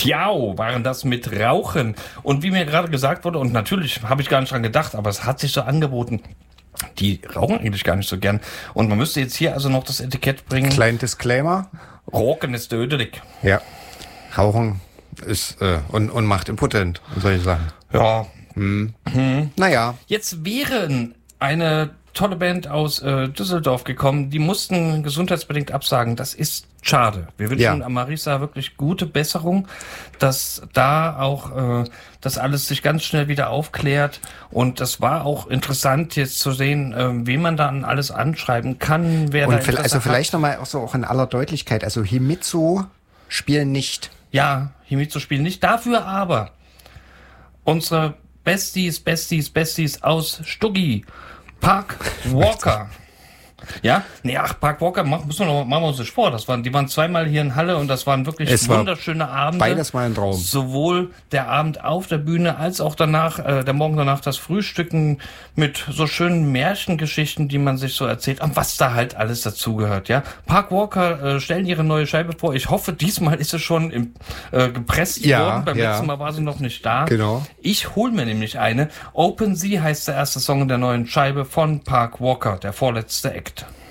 Tiao waren das mit Rauchen. Und wie mir gerade gesagt wurde, und natürlich habe ich gar nicht dran gedacht, aber es hat sich so angeboten, die rauchen eigentlich gar nicht so gern. Und man müsste jetzt hier also noch das Etikett bringen. Kleinen Disclaimer. Rocken ist tödlich. Ja. Rauchen ist und macht impotent und solche Sachen. Ja. Naja. Jetzt wären eine tolle Band aus Düsseldorf gekommen, die mussten gesundheitsbedingt absagen. Das ist schade. Wir wünschen Marisa wirklich gute Besserung, dass da auch das alles sich ganz schnell wieder aufklärt. Und das war auch interessant jetzt zu sehen, wen man dann alles anschreiben kann. Wer Und da vielleicht nochmal auch in aller Deutlichkeit. Also Himitsu spielen nicht. Ja, Himitsu spielen nicht. Dafür aber unsere Besties aus Stuggi. Park Walker. Ja? Nee, Park Walker, machen wir uns nicht vor. Die waren zweimal hier in Halle und das waren wirklich wunderschöne Abende. Beides mal ein Traum. Sowohl der Abend auf der Bühne als auch danach, der Morgen danach das Frühstücken mit so schönen Märchengeschichten, die man sich so erzählt, und was da halt alles dazugehört, ja. Park Walker stellen ihre neue Scheibe vor. Ich hoffe, diesmal ist sie schon gepresst worden. Beim letzten Mal war sie noch nicht da. Genau. Ich hole mir nämlich eine. Open Sea heißt der erste Song der neuen Scheibe von Park Walker, der vorletzte Act.